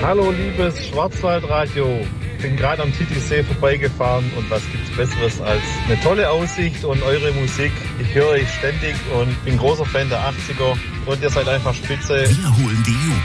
Hallo liebes Schwarzwaldradio, ich bin gerade am Titisee vorbeigefahren und was gibt's Besseres als eine tolle Aussicht und eure Musik. Ich höre euch ständig und bin großer Fan der 80er und ihr seid einfach spitze. Wir holen die Jugend